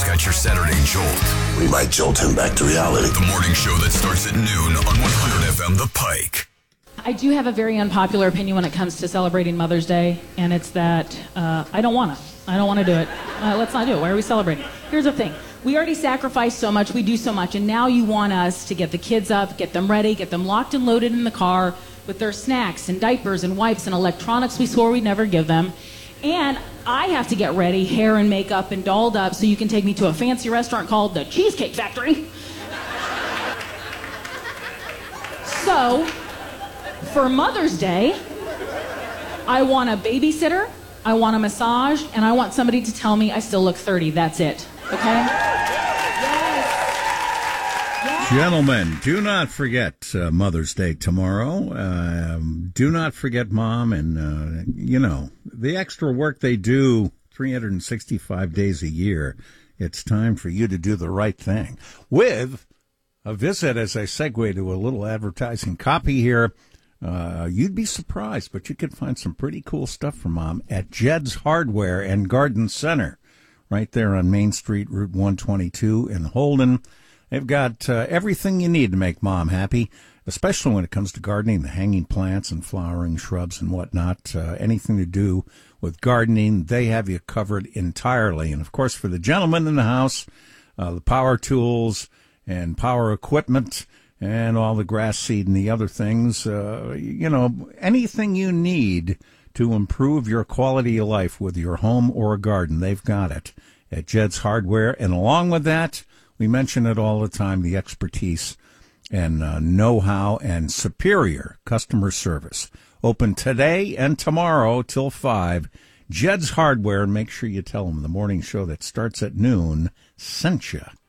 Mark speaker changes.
Speaker 1: got your Saturday jolt.
Speaker 2: We might jolt him back to reality.
Speaker 1: The morning show that starts at noon on 100 FM The Pike.
Speaker 3: I do have a very unpopular opinion when it comes to celebrating Mother's Day, and it's that I don't want to. I don't want to do it. Let's not do it. Why are we celebrating? Here's the thing. We already sacrificed so much, we do so much, and now you want us to get the kids up, get them ready, get them locked and loaded in the car with their snacks and diapers and wipes and electronics we swore we'd never give them. And I have to get ready, hair and makeup and dolled up, so you can take me to a fancy restaurant called the Cheesecake Factory. So, for Mother's Day, I want a babysitter, I want a massage, and I want somebody to tell me I still look 30. That's it. Okay? Yes.
Speaker 4: Gentlemen, do not forget Mother's Day tomorrow. Do not forget Mom and, the extra work they do 365 days a year. It's time for you to do the right thing. With a visit, as I segue to a little advertising copy here, you'd be surprised, but you can find some pretty cool stuff for Mom at Jed's Hardware and Garden Center, right there on Main Street, Route 122 in Holden. They've got everything you need to make Mom happy, especially when it comes to gardening, the hanging plants and flowering shrubs and whatnot. Anything to do with gardening, they have you covered entirely. And, of course, for the gentlemen in the house, the power tools and power equipment and all the grass seed and the other things, anything you need to improve your quality of life with your home or garden, they've got it at Jed's Hardware. And along with that, we mention it all the time, the expertise and know-how and superior customer service. Open today and tomorrow till 5. Jed's Hardware. Make sure you tell them the morning show that starts at noon sent you.